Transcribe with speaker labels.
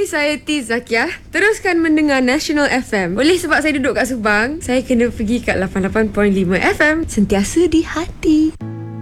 Speaker 1: saya Tiz Zakiah. Teruskan mendengar National FM. Oleh sebab saya duduk kat Subang, saya kena pergi kat 88.5 FM. Sentiasa di hati.